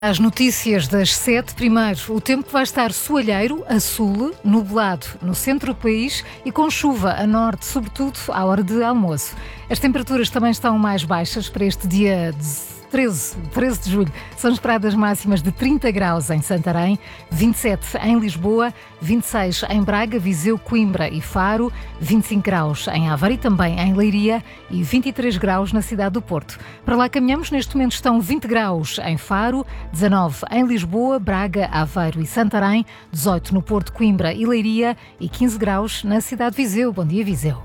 As notícias das 7, primeiro, o tempo vai estar soalheiro a sul, nublado no centro do país e com chuva a norte, sobretudo à hora de almoço. As temperaturas também estão mais baixas para este dia 13 de julho. São esperadas máximas de 30 graus em Santarém, 27 em Lisboa, 26 em Braga, Viseu, Coimbra e Faro, 25 graus em Aveiro e também em Leiria e 23 graus na cidade do Porto. Para lá caminhamos, neste momento estão 20 graus em Faro, 19 em Lisboa, Braga, Aveiro e Santarém, 18 no Porto, Coimbra e Leiria e 15 graus na cidade de Viseu. Bom dia, Viseu.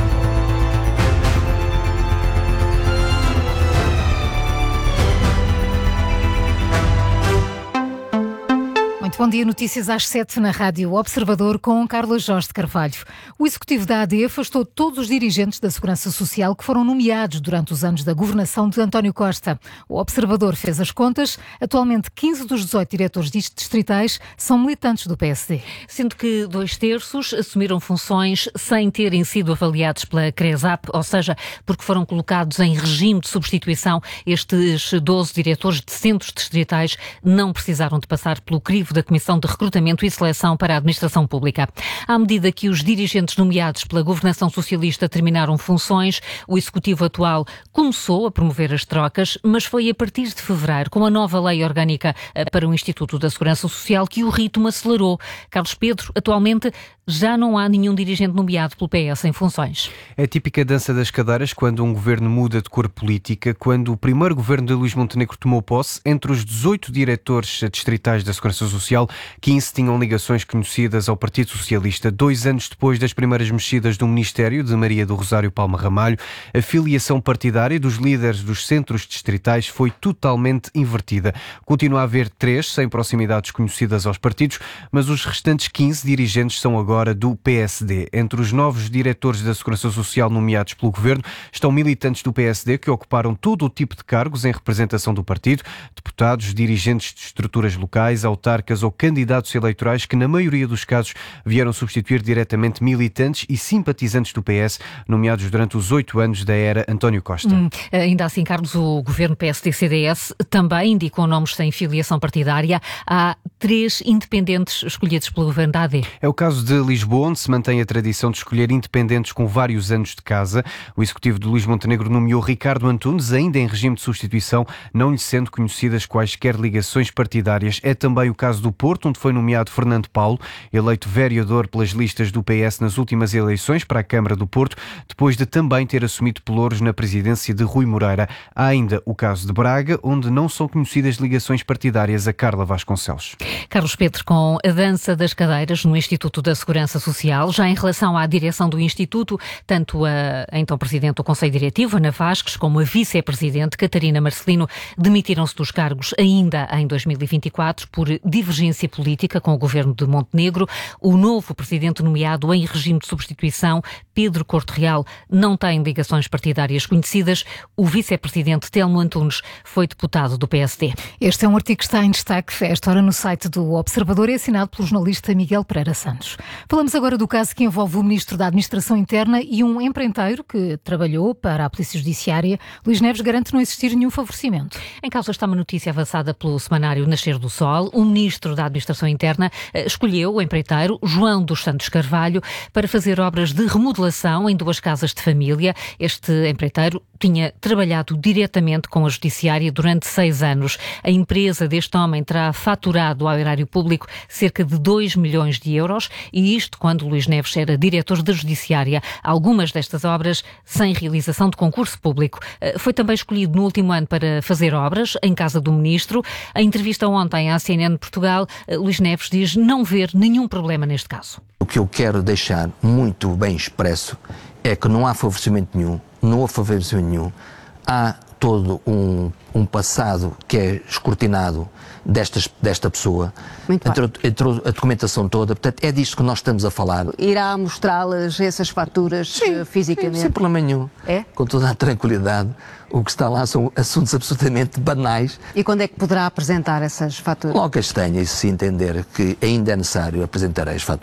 Bom dia, notícias às 7 na Rádio Observador com Carla Jorge de Carvalho. O executivo da AD afastou todos os dirigentes da Segurança Social que foram nomeados durante os anos da governação de António Costa. O Observador fez as contas. Atualmente, 15 dos 18 diretores distritais são militantes do PSD. Sendo que 2/3 assumiram funções sem terem sido avaliados pela CRESAP, ou seja, porque foram colocados em regime de substituição. Estes 12 diretores de centros distritais não precisaram de passar pelo crivo da Comissão de Recrutamento e Seleção para a Administração Pública. À medida que os dirigentes nomeados pela governação socialista terminaram funções, o Executivo atual começou a promover as trocas, mas foi a partir de fevereiro, com a nova lei orgânica para o Instituto da Segurança Social, que o ritmo acelerou. Carlos Pedro, atualmente já não há nenhum dirigente nomeado pelo PS em funções. É a típica dança das cadeiras quando um governo muda de cor política. Quando o primeiro governo de Luís Montenegro tomou posse, entre os 18 diretores distritais da Segurança Social, 15 tinham ligações conhecidas ao Partido Socialista. 2 anos depois das primeiras mexidas do Ministério de Maria do Rosário Palma Ramalho, a filiação partidária dos líderes dos centros distritais foi totalmente invertida. Continua a haver 3 sem proximidades conhecidas aos partidos, mas os restantes 15 dirigentes são agora do PSD. Entre os novos diretores da Segurança Social nomeados pelo Governo estão militantes do PSD que ocuparam todo o tipo de cargos em representação do partido, deputados, dirigentes de estruturas locais, autarcas ou candidatos eleitorais que, na maioria dos casos, vieram substituir diretamente militantes e simpatizantes do PS, nomeados durante os 8 anos da era António Costa. Ainda assim, Carlos, o governo PSD-CDS também indicou nomes sem filiação partidária. Há 3 independentes escolhidos pelo governo da AD. É o caso de Lisboa, onde se mantém a tradição de escolher independentes com vários anos de casa. O executivo de Luís Montenegro nomeou Ricardo Antunes, ainda em regime de substituição, não lhe sendo conhecidas quaisquer ligações partidárias. É também o caso do Porto, onde foi nomeado Fernando Paulo, eleito vereador pelas listas do PS nas últimas eleições para a Câmara do Porto, depois de também ter assumido pelouros na presidência de Rui Moreira. Há ainda o caso de Braga, onde não são conhecidas ligações partidárias a Carla Vasconcelos. Carlos Pedro, com a dança das cadeiras no Instituto da Segurança Social, já em relação à direção do Instituto, tanto a então Presidente do Conselho Diretivo, Ana Vasques, como a Vice-Presidente, Catarina Marcelino, demitiram-se dos cargos ainda em 2024 por divergência política com o governo de Montenegro. O novo Presidente nomeado em regime de substituição, Pedro Corte Real, não tem ligações partidárias conhecidas. O Vice-Presidente, Telmo Antunes, foi deputado do PSD. Este é um artigo que está em destaque a esta hora no site do Observador e assinado pelo jornalista Miguel Pereira Santos. Falamos agora do caso que envolve o Ministro da Administração Interna e um empreiteiro que trabalhou para a Polícia Judiciária. Luís Neves garante não existir nenhum favorecimento. Em causa está uma notícia avançada pelo semanário Nascer do Sol. O Ministro da Administração Interna escolheu o empreiteiro João dos Santos Carvalho para fazer obras de remodelação em 2 casas de família. Este empreiteiro tinha trabalhado diretamente com a Judiciária durante 6 anos. A empresa deste homem terá faturado ao erário público cerca de 2 milhões de euros e isto quando Luís Neves era diretor da Judiciária. Algumas destas obras sem realização de concurso público. Foi também escolhido no último ano para fazer obras em casa do Ministro. Em entrevista ontem à CNN Portugal, Luís Neves diz não ver nenhum problema neste caso. O que eu quero deixar muito bem expresso é que não há favorecimento nenhum, não houve favorecimento nenhum. Há todo um passado que é escrutinado desta pessoa, entre a documentação toda, portanto é disto que nós estamos a falar. Irá mostrá-las essas faturas fisicamente? Sem problema nenhum, com toda a tranquilidade. O que está lá são assuntos absolutamente banais. E quando é que poderá apresentar essas faturas? Logo as tenha e se entender que ainda é necessário apresentarei as faturas.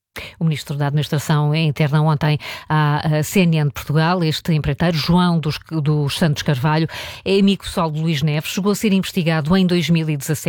O Ministro da Administração Interna ontem à CNN de Portugal, este empreiteiro, João dos Santos Carvalho, é amigo pessoal de Luís Neves, chegou a ser investigado em 2017